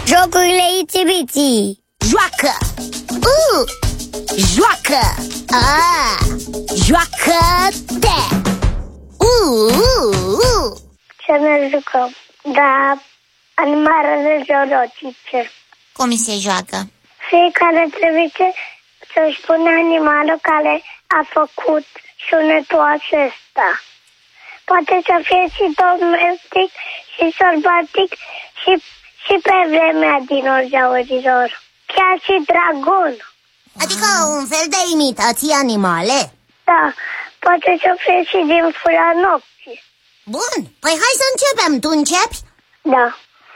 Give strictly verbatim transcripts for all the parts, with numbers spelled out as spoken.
Jocurile Itsy-Bitsy. Joacă! Uh! Joacă! Ah! Joacă-te! Uh! Uh! Uh! Să ne jucăm. Da, animalele zoologice. Cum se joacă? Fiecare trebuie să-și spune animalul care a făcut sunetul acesta. Poate să fie și domestic și sălbatic și, și pe vremea dinozaurilor. Chiar și dragon. Adică un fel de imitații animale? Da, poate să fie și din fura nopții. Bun, păi hai să începem. Tu începi? Da.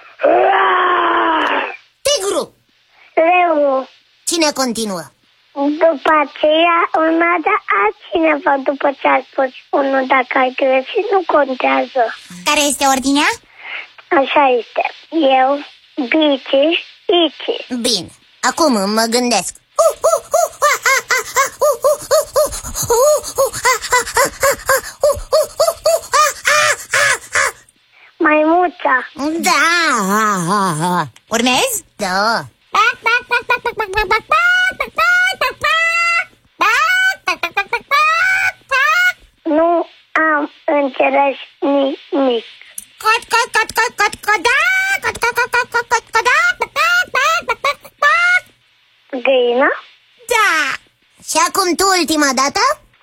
Tigru! Leu. Cine continuă? După aceea urmează altcineva după ce a spus unul. Dacă ai greșit, nu contează. Care este ordinea? Așa este. Eu, Bici, Ici. Bine, acum mă gândesc. Maimuța. Da. Urmezi? Da. Nu am înțeles nimic. Cot, cot, cot, cot, cot, cot, da. Cot, cot, cot, cot, cot, cot, cot, da. Găina? Da. Și acum tu ultima dată?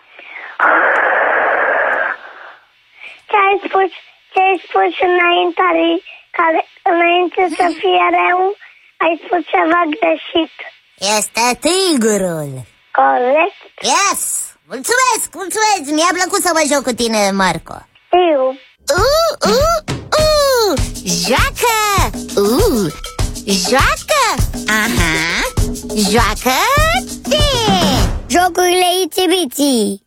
Ce ai spus, ce ai spus înainte, care, înainte să fie rău, ai spus ceva greșit. Este tigrul. Corect? Yes! Mulțumesc, mulțumesc! Mi-a plăcut să mă joc cu tine, Marco. Eu. Uh, uh, uh! Joacă! Uh! Joacă! Aha! Joacă-te! Jocurile Itsy-Bitsy.